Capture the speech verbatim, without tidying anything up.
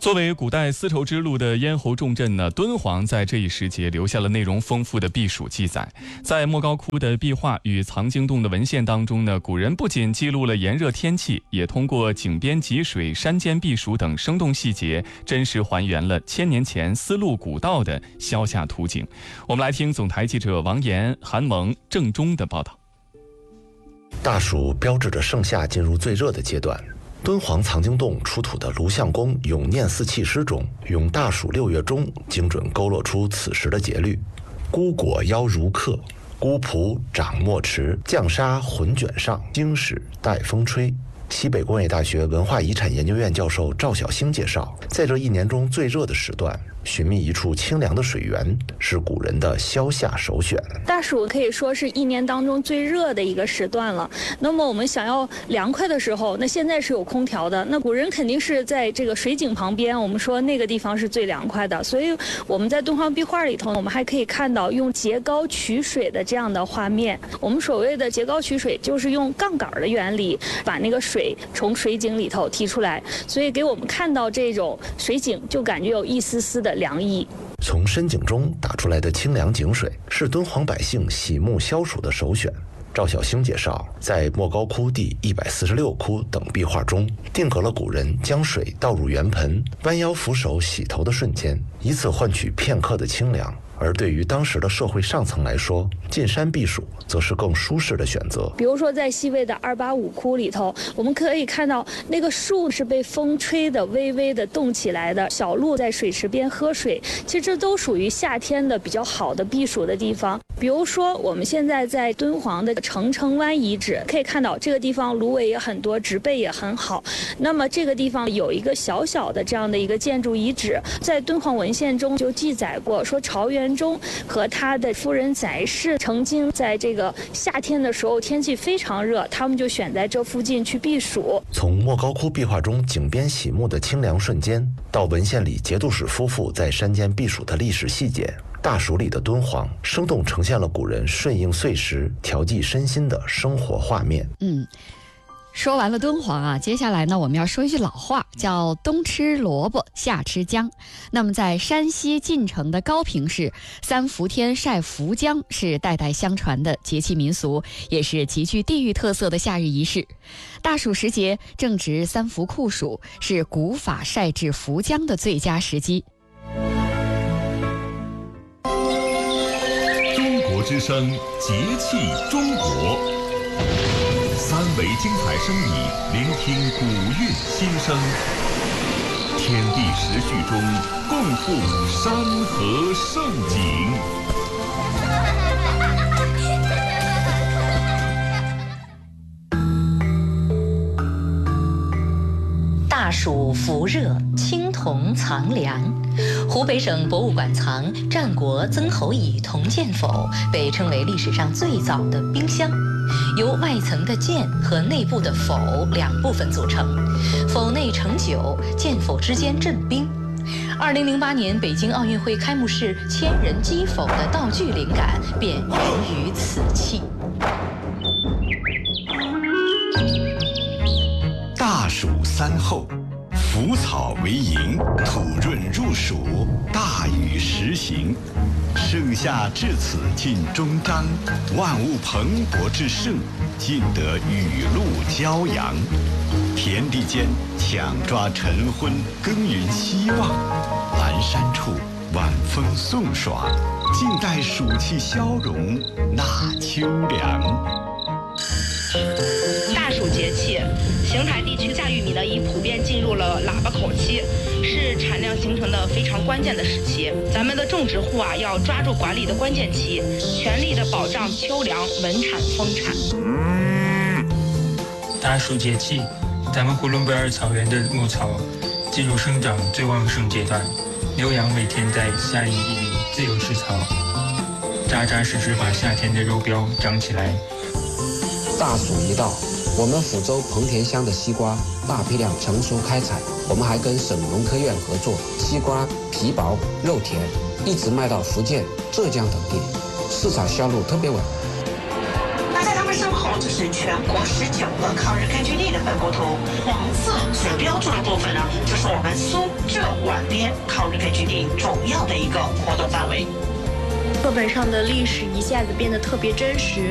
作为古代丝绸之路的咽喉重镇呢，敦煌在这一时节留下了内容丰富的避暑记载。在莫高窟的壁画与藏经洞的文献当中呢，古人不仅记录了炎热天气，也通过井边汲水、山间避暑等生动细节，真实还原了千年前丝路古道的消夏图景。我们来听总台记者王岩、韩萌、郑中的报道。 大暑标志着盛夏进入最热的阶段。敦煌藏经洞出土的卢相公咏念四气诗中，用大暑六月中精准勾勒出此时的节律：孤果邀如客，孤蒲掌墨池，绛纱混卷上，经史带风吹。西北工业大学文化遗产研究院教授赵小星介绍，在这一年中最热的时段，寻觅一处清凉的水源是古人的消夏首选。 大暑可以说是一年当中最热的一个时段了。那么我们想要凉快的时候，那现在是有空调的，那古人肯定是在这个水井旁边，我们说那个地方是最凉快的。所以我们在敦煌壁画里头，我们还可以看到用截高取水的这样的画面。我们所谓的截高取水，就是用杠杆的原理把那个水从水井里头提出来，所以给我们看到这种水井就感觉有一丝丝的凉意。 从深井中打出来的清凉井水是敦煌百姓洗沐消暑的首选。赵小星介绍，在莫高窟第一百四十六窟等壁画中，定格了古人将水倒入圆盆，弯腰扶手洗头的瞬间，以此换取片刻的清凉。而对于当时的社会上层来说，进山避暑则是更舒适的选择。 比如说在西魏的二八五窟里头，我们可以看到那个树是被风吹的微微的动起来的，小鹿在水池边喝水，其实这都属于夏天的比较好的避暑的地方。比如说我们现在在敦煌的澄城湾遗址，可以看到这个地方芦苇也很多，植被也很好。那么这个地方有一个小小的这样的一个建筑遗址，在敦煌文献中就记载过，说朝元中和他的夫人载氏曾经在这个夏天的时候天气非常热，他们就选在这附近去避暑。 从莫高窟壁画中井边洗沐的清凉瞬间，到文献里节度使夫妇在山间避暑的历史细节，大暑里的敦煌生动呈现了古人顺应岁时、调剂身心的生活画面。 嗯。说完了敦煌啊，接下来呢，我们要说一句老话，叫冬吃萝卜夏吃姜。那么在山西晋城的高平市，三伏天晒伏姜是代代相传的节气民俗，也是极具地域特色的夏日仪式。大暑时节正值三伏酷暑，是古法晒制伏姜的最佳时机。 中国之声，节气中国。三维精彩声艺，聆听古韵心声。天地时序中，共赴山河盛景。 大暑伏热，青铜藏粮。湖北省博物馆藏战国曾侯乙铜剑否，被称为历史上最早的冰箱。由外层的剑和内部的否两部分组成，否内盛酒，剑否之间镇冰。二零零八年北京奥运会开幕式千人击否的道具灵感便源于此器。 大暑三候，腐草为营，土润入暑，大雨时行。盛夏至此尽终章，万物蓬勃之盛，尽得雨露骄阳。田地间抢抓晨昏，耕耘希望；阑珊处晚风送爽，静待暑气消融，纳秋凉。 大暑节气，邢台地区夏玉米呢已普遍进入了喇叭口期，是产量形成的非常关键的时期。咱们的种植户啊，要抓住管理的关键期，全力的保障秋粮稳产丰产。 大暑节气，咱们呼伦贝尔草原的牧草进入生长最旺盛阶段，牛羊每天在夏令地里自由吃草，扎扎实实把夏天的肉膘长起来。 大暑一到，我们抚州彭田乡的西瓜大批量成熟开采，我们还跟省农科院合作，西瓜皮薄肉甜，一直卖到福建、浙江等地，市场销路特别稳。 那在他们身后就是全国十九个抗日根据地的分布图，黄色所标注的部分呢，就是我们苏浙个晚点考虑给决定重要的一个活动范围。 课本上的历史一下子变得特别真实，